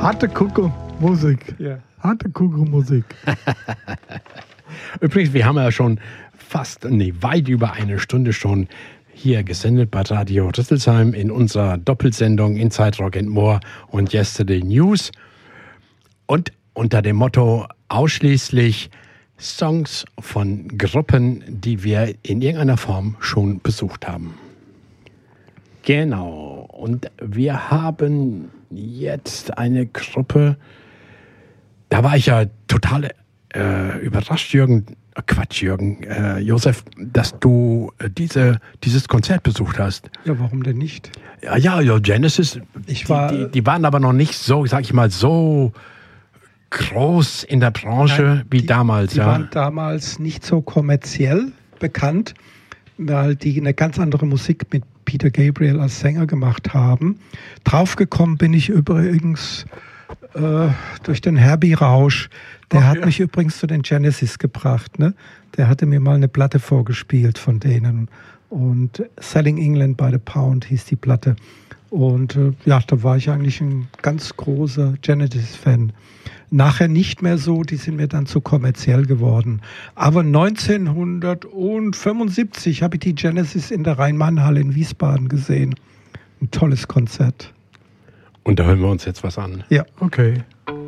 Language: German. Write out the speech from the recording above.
Harte Kuckuck-Musik. Ja. Harte Kuckuck-Musik. Übrigens, wir haben ja schon weit über eine Stunde schon hier gesendet bei Radio Rüsselsheim in unserer Doppelsendung Inside Rock and More und Yesterday News. Und unter dem Motto ausschließlich Songs von Gruppen, die wir in irgendeiner Form schon besucht haben. Genau. Und wir haben jetzt eine Gruppe, da war ich ja total überrascht, Josef, dass du dieses Konzert besucht hast. Ja, warum denn nicht? Ja, Genesis, die waren aber noch nicht so, sag ich mal, so groß in der Branche wie damals. Die waren damals nicht so kommerziell bekannt, weil die eine ganz andere Musik mit Peter Gabriel als Sänger gemacht haben. Draufgekommen bin ich übrigens durch den Herbie Rausch. Der hat mich übrigens zu den Genesis gebracht. Ne? Der hatte mir mal eine Platte vorgespielt von denen. Und Selling England by the Pound hieß die Platte. Und da war ich eigentlich ein ganz großer Genesis-Fan. Nachher nicht mehr so, die sind mir dann zu kommerziell geworden. Aber 1975 habe ich die Genesis in der Rhein-Main-Halle in Wiesbaden gesehen. Ein tolles Konzert. Und da hören wir uns jetzt was an. Ja. Okay.